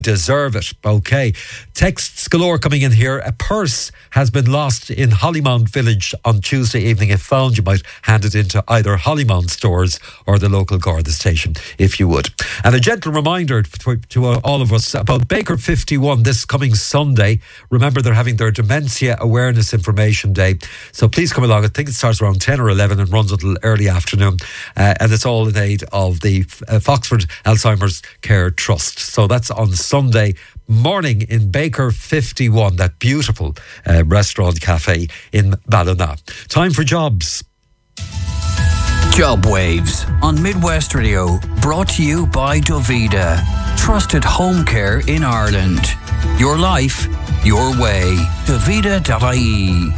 deserve it. Okay. Texts galore coming in here. A purse has been lost in Hollymount Village on Tuesday evening. If found, you might hand it into either Hollymount stores or the local Garda station, if you would. And a gentle reminder to all of us about Baker 51 this coming Sunday. Remember, they're having their Dementia Awareness Information Day. So please come along. I think it starts around 10 or 11 and runs until early afternoon. And it's all in aid of the Foxford Alzheimer's Care Trust. So that's on Sunday morning in Baker 51, that beautiful restaurant cafe in Ballina. Time for jobs. Job Waves on Midwest Radio, brought to you by Dovida, trusted home care in Ireland. Your life, your way. Dovida.ie.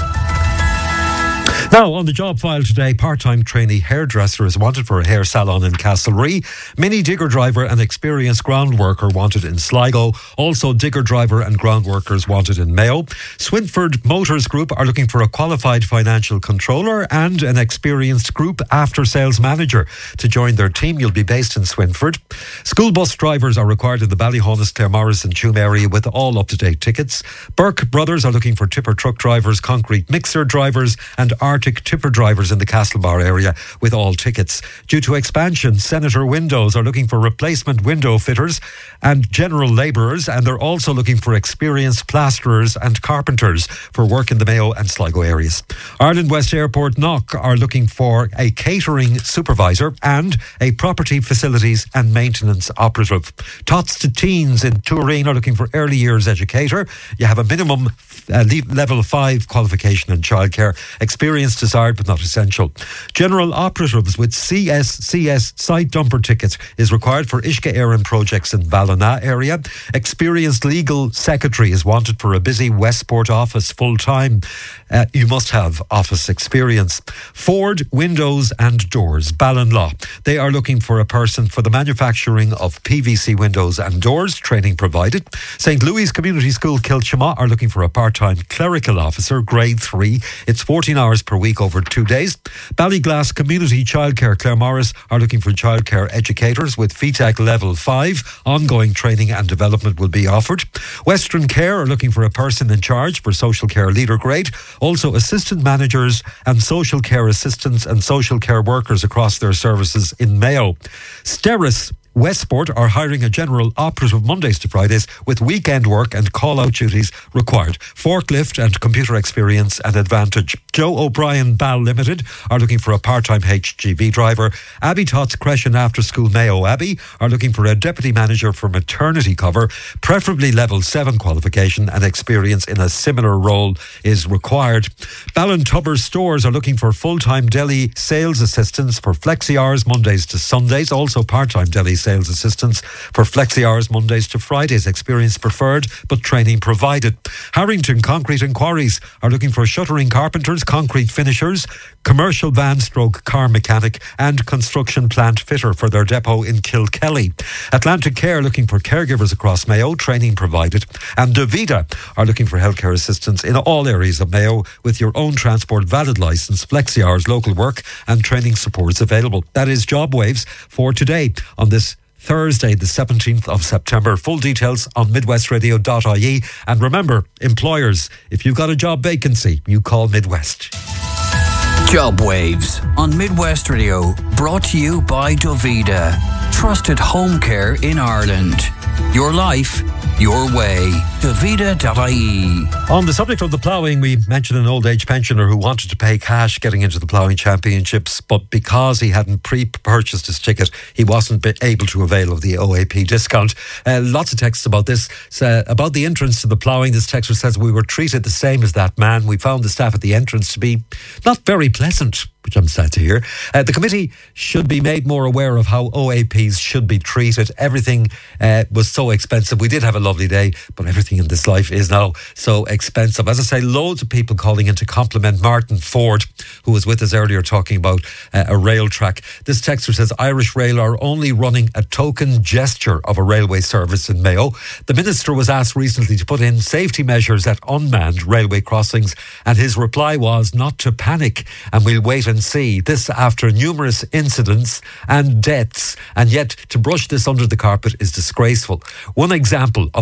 Now, on the job file today, part-time trainee hairdresser is wanted for a hair salon in Castlerea. Mini digger driver and experienced ground worker wanted in Sligo. Also, digger driver and ground workers wanted in Mayo. Swinford Motors Group are looking for a qualified financial controller and an experienced group after-sales manager to join their team. You'll be based in Swinford. School bus drivers are required in the Ballyhonus, Claremorris and Tuam area with all up-to-date tickets. Burke Brothers are looking for tipper truck drivers, concrete mixer drivers and Arctic tipper drivers in the Castlebar area with all tickets. Due to expansion, Senator Windows are looking for replacement window fitters and general labourers, and they're also looking for experienced plasterers and carpenters for work in the Mayo and Sligo areas. Ireland West Airport Knock are looking for a catering supervisor and a property facilities and maintenance operative. Tots to teens in Turin are looking for early years educator. You have a minimum level 5 qualification in childcare. Experience desired but not essential. General operatives with CSCS site dumper tickets is required for Ishka Éireann projects in Ballina area. Experienced legal secretary is wanted for a busy Westport office full time. You must have office experience. Ford Windows and Doors, Ballinlaw. They are looking for a person for the manufacturing of PVC windows and doors, training provided. St. Louis Community School Kilchama are looking for a part-time clerical officer, grade 3. It's 14 hours per week over 2 days. Ballyglass Community Childcare Claremorris are looking for childcare educators with FETAC level 5. Ongoing training and development will be offered. Western Care are looking for a person in charge for social care leader grade. Also assistant managers and social care assistants and social care workers across their services in Mayo. Steris Westport are hiring a general operative Mondays to Fridays with weekend work and call-out duties required. Forklift and computer experience an advantage. Joe O'Brien Ball Limited are looking for a part-time HGV driver. Abbey Tots Creche and After School Mayo Abbey are looking for a deputy manager for maternity cover. Preferably level 7 qualification and experience in a similar role is required. Ballintubber Stores are looking for full-time deli sales assistants for flexi hours Mondays to Sundays. Also part-time deli sales assistants for flexi hours Mondays to Fridays. Experience preferred but training provided. Harrington Concrete and Quarries are looking for shuttering carpenters, concrete finishers, commercial van stroke car mechanic and construction plant fitter for their depot in Kilkelly. Atlantic Care looking for caregivers across Mayo, training provided. And Dovida are looking for healthcare assistants in all areas of Mayo with your own transport valid licence, flexi hours, local work and training supports available. That is Job Waves for today on this Thursday, the 17th of September. Full details on midwestradio.ie. And remember, employers, if you've got a job vacancy, you call Midwest. Job Waves on Midwest Radio, brought to you by Dovida, trusted home care in Ireland. Your life, your way. Dovida.ie. On the subject of the ploughing, we mentioned an old age pensioner who wanted to pay cash getting into the ploughing championships, but because he hadn't pre-purchased his ticket, he wasn't able to avail of the OAP discount. Lots of texts about this. About the entrance to the ploughing, this texter says, we were treated the same as that man. We found the staff at the entrance to be not very pleasant, which I'm sad to hear. The committee should be made more aware of how OAPs should be treated. Everything was so expensive. We did have a lovely day, but everything in this life is now so expensive. As I say, loads of people calling in to compliment Martin Ford, who was with us earlier talking about a rail track. This texter says, Irish Rail are only running a token gesture of a railway service in Mayo. The Minister was asked recently to put in safety measures at unmanned railway crossings, and his reply was not to panic, and we'll wait can see. This after numerous incidents and deaths. And yet to brush this under the carpet is disgraceful. One example of